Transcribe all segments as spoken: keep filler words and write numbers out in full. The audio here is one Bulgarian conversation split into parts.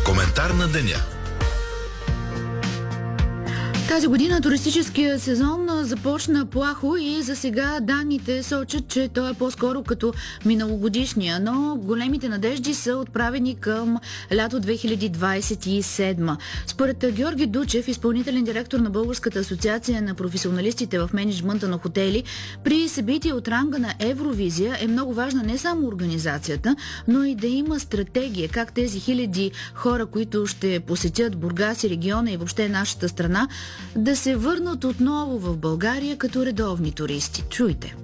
Коментар на деня. Тази година туристическия сезон започна плахо и за сега данните сочат, че той е по-скоро като миналогодишния, но големите надежди са отправени към лято две хиляди двадесет и седма. Според Георги Дучев, изпълнителен директор на Българската асоциация на професионалистите в мениджмънта на хотели, при събития от ранга на Евровизия е много важна не само организацията, но и да има стратегия как тези хиляди хора, които ще посетят Бургас и региона и въобще нашата страна, да се върнат отново в България като редовни туристи. Чуйте.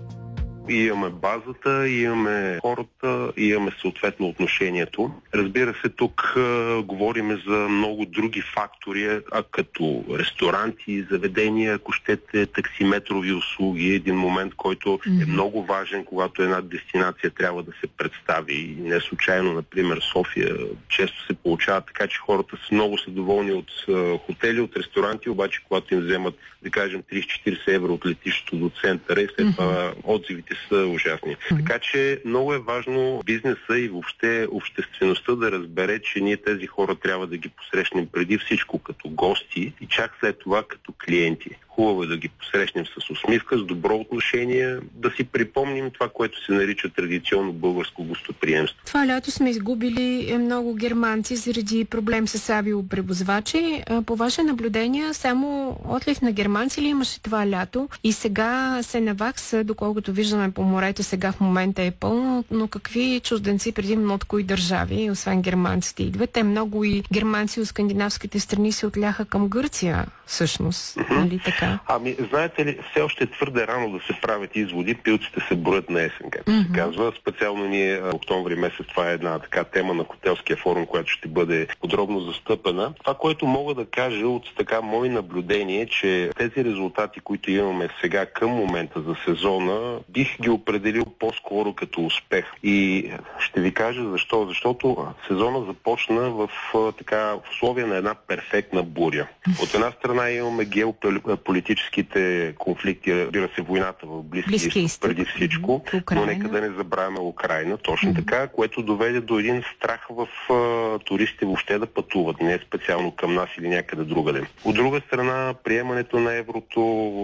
Имаме базата, имаме хората, имаме съответно отношението. Разбира се, тук а, говорим за много други фактори, а като ресторанти, заведения, ако щете, таксиметрови услуги. Един момент, който mm-hmm. е много важен, когато една дестинация трябва да се представи. И не случайно, например, София често се получава така, че хората са много са доволни от а, хотели, от ресторанти, обаче когато им вземат, да кажем, тридесет-четиридесет евро от летището до центъра и след това mm-hmm. отзивите са ужасни. Mm-hmm. Така че много е важно бизнеса и въобще обществеността да разбере, че ние тези хора трябва да ги посрещнем преди всичко като гости и чак след това като клиенти. Хубаво е да ги посрещнем с усмивка, с добро отношение, да си припомним това, което се нарича традиционно българско гостоприемство. Това лято сме изгубили много германци заради проблем с авиопревозвачи. По ваше наблюдение, само отлив на германци ли имаше това лято? И сега се навакс, доколкото виждаме по морето, сега в момента е пълно, но какви чужденци предимно от кои държави, освен германците, идват? Те много и германци от скандинавските страни се отляха към Гърция, всъщност. Mm-hmm. Нали така? Ами, знаете ли, все още е твърде рано да се правят изводи, пилците се броят на есен, както mm-hmm. се казва. Специално ние октомври месец, това е една така тема на хотелския форум, която ще бъде подробно застъпена. Това, което мога да кажа от така мои наблюдение, че тези резултати, които имаме сега към момента за сезона, бих ги определил по-скоро като успех. И ще ви кажа защо. Защото сезона започна в така в условия на една перфектна буря. От една страна имаме геополитическите конфликти, разбира се, войната в Близкия изток преди всичко, mm-hmm. но нека да не забравяме Украйна, точно mm-hmm. така, което доведе до един страх в а, туристите въобще да пътуват, не специално към нас или някъде другаде. От друга страна, приемането на еврото,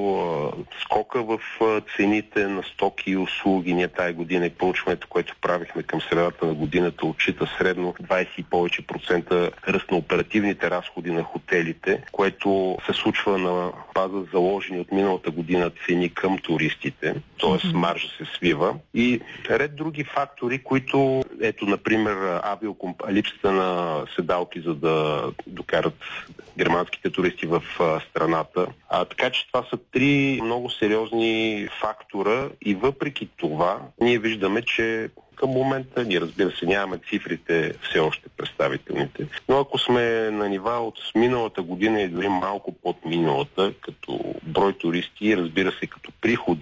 а, скока в а, цените на стоки и услуги, ние тая година и проучването, което правихме към средата на годината, отчита средно двадесет и повече процента ръст на оперативните разходи на хотелите, което се случва на база заложени от миналата година цени към туристите, т.е. Mm-hmm. маржа се свива и ред други фактори, които, ето, например, авиокомп... липсата на седалки, за да докарат германските туристи в а, страната. А, така че това са три много сериозни фактора и въпреки това ние виждаме, че към момента, ние разбира се нямаме цифрите все още представителните, но ако сме на нива от миналата година и дори малко под миналата, като брой туристи, разбира се като приходи,